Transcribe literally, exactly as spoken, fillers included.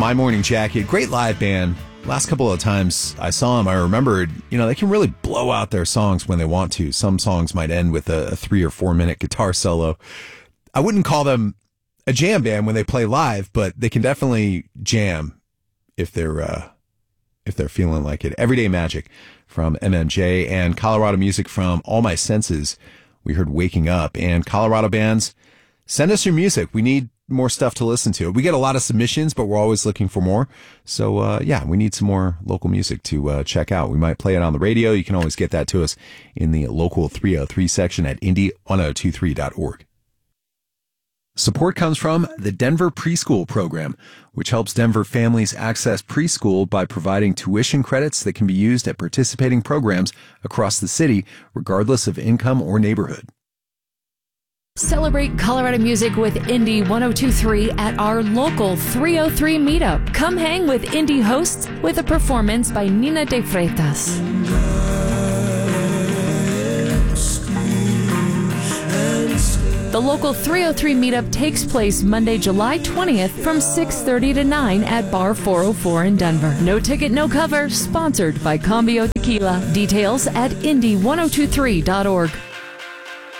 My Morning Jacket. Great live band. Last couple of times I saw them, I remembered, you know, they can really blow out their songs when they want to. Some songs might end with a, a three or four minute guitar solo. I wouldn't call them a jam band when they play live, but they can definitely jam if they're uh, if they're feeling like it. Everyday Magic from M M J, and Colorado music from All My Senses. We heard Waking Up. And Colorado bands, send us your music. We need more stuff to listen to. We get a lot of submissions, but we're always looking for more. So, uh, yeah, we need some more local music to uh, check out. We might play it on the radio. You can always get that to us in the local three oh three section at indy ten twenty-three dot org. Support comes from the Denver Preschool Program, which helps Denver families access preschool by providing tuition credits that can be used at participating programs across the city, regardless of income or neighborhood. Celebrate Colorado music with Indy ten twenty-three at our local three oh three meetup. Come hang with Indy hosts with a performance by Nina de Freitas. The local three oh three meetup takes place Monday, July twentieth from six thirty to nine at Bar four oh four in Denver. No ticket, no cover. Sponsored by Cambio Tequila. Details at indy ten twenty-three dot org.